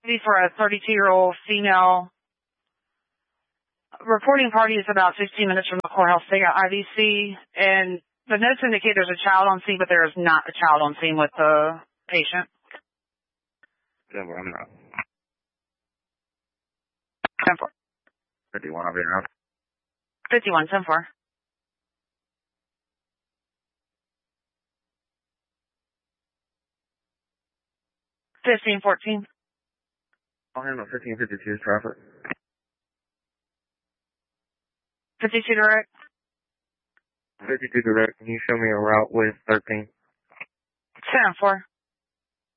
Be for a 32-year-old female. Reporting party is about 15 minutes from the courthouse. They got IVC, and the notes indicate there's a child on scene, but there is not a child on scene with the patient. I'm not. 10-4. 51, I'll be around. 51, 10-4. $15.14. I'll handle 1552 traffic. 52 direct. 52 direct. Can you show me a route with 13? 10-4.